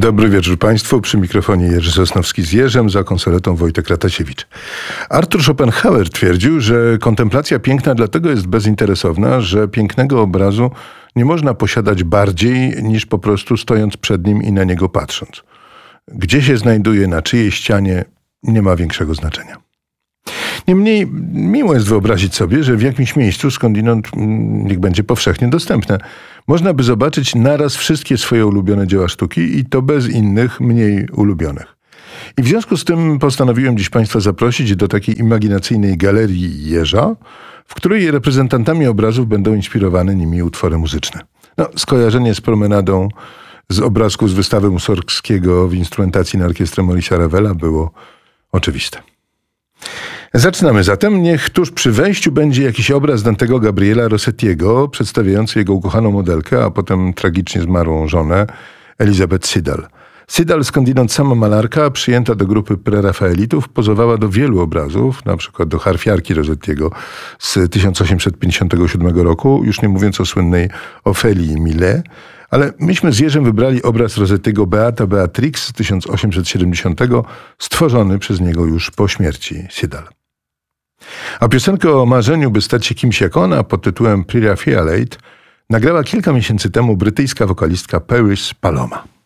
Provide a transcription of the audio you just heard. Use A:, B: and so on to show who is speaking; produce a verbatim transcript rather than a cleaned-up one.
A: Dobry wieczór Państwu. Przy mikrofonie Jerzy Sosnowski z Jerzem, za konsoletą Wojtek Ratasiewicz. Arthur Schopenhauer twierdził, że kontemplacja piękna dlatego jest bezinteresowna, że pięknego obrazu nie można posiadać bardziej niż po prostu stojąc przed nim i na niego patrząc. Gdzie się znajduje, na czyjej ścianie, nie ma większego znaczenia. Niemniej miło jest wyobrazić sobie, że w jakimś miejscu, skądinąd niech będzie powszechnie dostępne, można by zobaczyć naraz wszystkie swoje ulubione dzieła sztuki i to bez innych, mniej ulubionych. I w związku z tym postanowiłem dziś Państwa zaprosić do takiej imaginacyjnej galerii Jerza, w której reprezentantami obrazów będą inspirowane nimi utwory muzyczne. No, skojarzenie z promenadą z obrazków z wystawy Mussorgskiego w instrumentacji na orkiestrę Maurice'a Ravela było oczywiste. Zaczynamy zatem. Niech tuż przy wejściu będzie jakiś obraz Dantego Gabriela Rossettiego przedstawiający jego ukochaną modelkę, a potem tragicznie zmarłą żonę Elizabeth Siddal. Siddal, skądinąd sama malarka, przyjęta do grupy prerafaelitów, pozowała do wielu obrazów, na przykład do harfiarki Rossettiego z tysiąc osiemset pięćdziesiątego siódmego roku, już nie mówiąc o słynnej Ofélii Millet, ale myśmy z Jerzem wybrali obraz Rossettiego Beata Beatrix z tysiąc osiemset siedemdziesiątego, stworzony przez niego już po śmierci Siddal. A piosenkę o marzeniu, by stać się kimś jak ona, pod tytułem Prerafaelite, nagrała kilka miesięcy temu brytyjska wokalistka Paris Paloma.